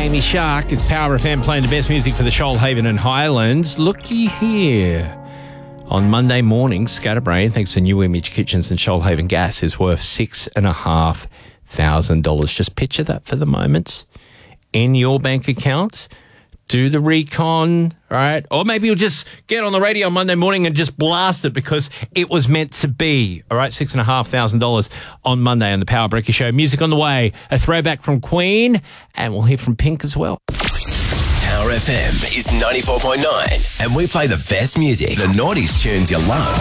Amy Shark. It's Power FM playing the best music for the Shoalhaven and Highlands. Looky here. On Monday morning, Scatterbrain, thanks to New Image Kitchens and Shoalhaven Gas, is worth $6,500. Just picture that for the moment in your bank account. Do the recon, all right? Or maybe you'll just get on the radio on Monday morning and just blast it because it was meant to be, all right? $6,500 on Monday on the Power Breaker Show. Music on the way, a throwback from Queen, and we'll hear from Pink as well. Power FM is 94.9, and we play the best music, the 90s tunes you love.